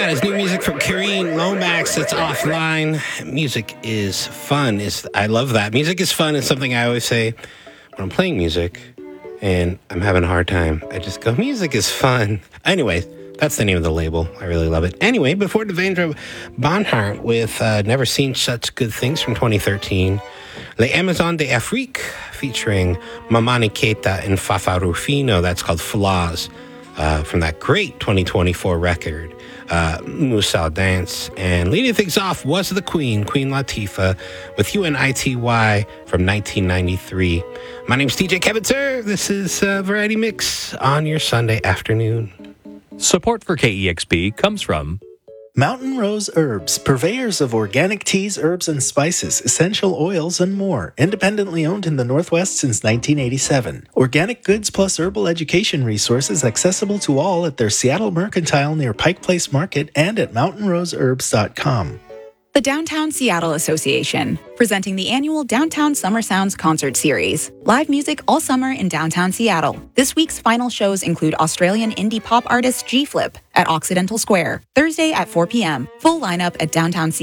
That is new music from Kareen Lomax. It's Offline. Music is fun. I love that. Music is fun. It's something I always say when I'm playing music and I'm having a hard time. I just go, music is fun. Anyway, that's the name of the label. I really love it. Anyway, before Devendra Banhart with Never Seen Such Good Things from 2013, Les Amazons d'Afrique featuring Mamani Keita and Fafa Rufino. That's called Flaws from that great 2024 record. Musa Dance, and leading things off was the Queen Latifah, with UNITY from 1993. My name's DJ Kevitzer. This is Variety Mix on your Sunday afternoon. Support for KEXP comes from Mountain Rose Herbs, purveyors of organic teas, herbs, and spices, essential oils, and more. Independently owned in the Northwest since 1987. Organic goods plus herbal education resources accessible to all at their Seattle Mercantile near Pike Place Market and at mountainroseherbs.com. The Downtown Seattle Association, presenting the annual Downtown Summer Sounds Concert Series. Live music all summer in downtown Seattle. This week's final shows include Australian indie pop artist G-Flip at Occidental Square, Thursday at 4 p.m. Full lineup at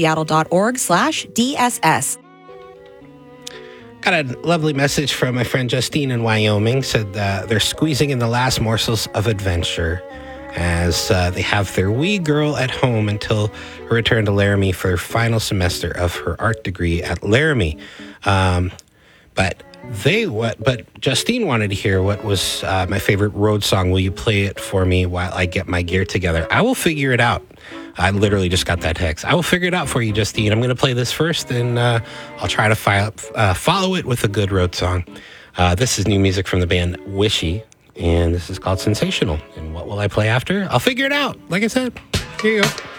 downtownseattle.org/DSS. Got a lovely message from my friend Justine in Wyoming. Said they're squeezing in the last morsels of adventure as they have their wee girl at home until her return to Laramie for her final semester of her art degree at Laramie. But Justine wanted to hear what was my favorite road song. Will you play it for me while I get my gear together? I will figure it out. I literally just got that text. I will figure it out for you, Justine. I'm going to play this first, and I'll try to follow it with a good road song. This is new music from the band Wishy, and this is called Sensational. And what will I play after? I'll figure it out. Like I said, here you go.